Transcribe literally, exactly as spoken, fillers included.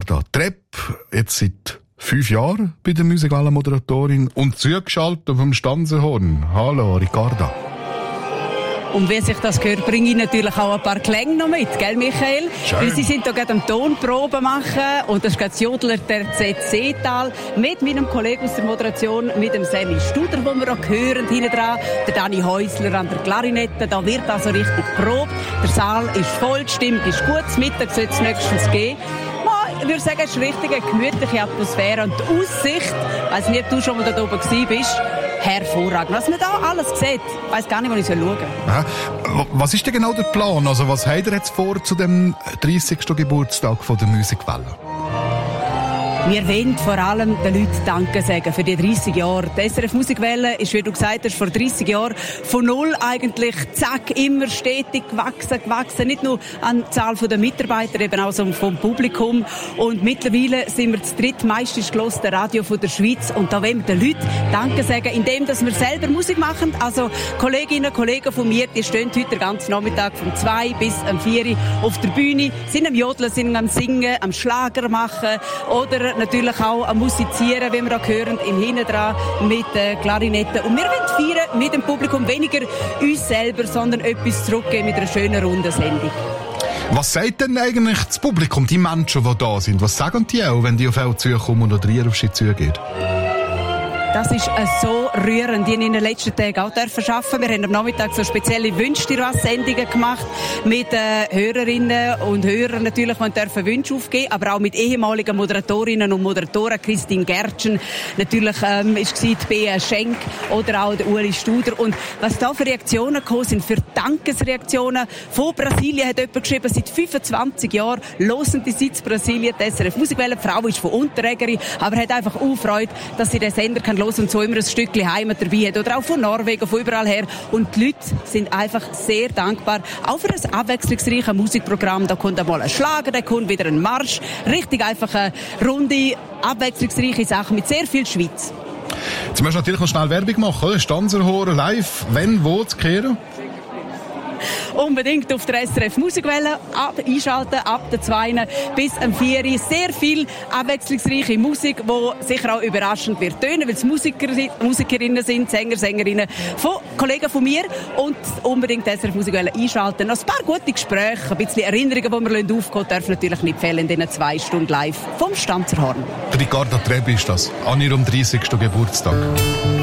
Ricarda Trepp, jetzt seit fünf Jahren bei der Musikwelle-Moderatorin und zugeschaltet vom Stanzenhorn. Hallo, Ricarda. Und wie sich das gehört, bringe ich natürlich auch ein paar Klänge noch mit, gell, Michael? Schön. Weil sie sind da gerade am Tonproben machen und das ist gerade das Jodler der Z C-Tal mit meinem Kollegen aus der Moderation, mit dem Sammy Studer, den wir auch hören, hinten dran, der Dani Häusler an der Klarinette. Da wird also richtig probt. Der Saal ist voll, die Stimmung ist gut, das Mittag soll es nächstens gehen. Ich würde sagen, es ist eine richtig gemütliche Atmosphäre und die Aussicht, ich weiss nicht, ob du schon mal da oben gewesen bist, hervorragend. Was man da alles sieht, ich weiss gar nicht, wo ich schauen soll. Ja, was ist denn genau der Plan? Also, was habt ihr jetzt vor zu dem dreißigsten Geburtstag von der Musikwelle? Wir wollen vor allem den Leuten Danke sagen für die dreißig Jahre. Die S R F Musikwelle ist, wie du gesagt hast, vor dreißig Jahren von null eigentlich, zack, immer stetig gewachsen, gewachsen. Nicht nur an der Zahl der Mitarbeiter, eben auch so vom Publikum. Und mittlerweile sind wir das drittmeistens gehörte Radio von der Schweiz. Und da wollen wir den Leuten Danke sagen, indem dass wir selber Musik machen. Also Kolleginnen und Kollegen von mir, die stehen heute den ganzen Nachmittag von zwei bis um vier auf der Bühne, sind am Jodeln, sind am Singen, am Schlager machen oder natürlich auch am Musizieren, wie wir auch hören, im Hinten dran mit äh, Klarinetten. Und wir wollen feiern mit dem Publikum, weniger uns selber, sondern etwas zurückgeben mit einer schönen, runden Sendung. Was sagt denn eigentlich das Publikum, die Menschen, die da sind? Was sagen die auch, wenn die auf euch zukommen oder ihr auf sie zugeht? Das ist äh, so rührend. Die haben in den letzten Tagen auch dürfen arbeiten. Wir haben am Nachmittag so spezielle Wünsch dir was Sendungen gemacht mit äh, Hörerinnen und Hörern natürlich, die dürfen Wünsche aufgeben, aber auch mit ehemaligen Moderatorinnen und Moderatoren. Christine Gertschen, natürlich ähm, ist die Bea Schenk oder auch der Uli Studer. Und was da für Reaktionen gekommen sind, für Dankesreaktionen. Von Brasilien hat jemand geschrieben, seit fünfundzwanzig Jahren hören die seit Brasilien die S R F Musikwelle. Die Frau ist von Unterägeri, aber hat einfach auch Freude, dass sie den Sender kann los und so immer ein Stückchen Heimat dabei hat. Oder auch von Norwegen, von überall her. Und die Leute sind einfach sehr dankbar. Auch für ein abwechslungsreiches Musikprogramm. Da kommt einmal ein Schlager, da kommt wieder ein Marsch. Richtig einfach eine runde, abwechslungsreiche Sache mit sehr viel Schweiz. Jetzt müssen wir natürlich noch schnell Werbung machen, oder? Stanzerhorn live, wenn, wo zu kehren? Unbedingt auf der S R F Musikwelle ab, einschalten, ab der zwei bis um vier. Sehr viel abwechslungsreiche Musik, die sicher auch überraschend wird tönen, weil es Musiker, Musikerinnen sind, Sänger, Sängerinnen von Kollegen von mir. Und unbedingt die S R F Musikwelle einschalten. Noch ein paar gute Gespräche, ein bisschen Erinnerungen, die wir aufgehen dürfen natürlich nicht fehlen in diesen zwei Stunden live vom Stanzerhorn. Ricarda Trepp ist das, an ihrem dreißigsten Geburtstag.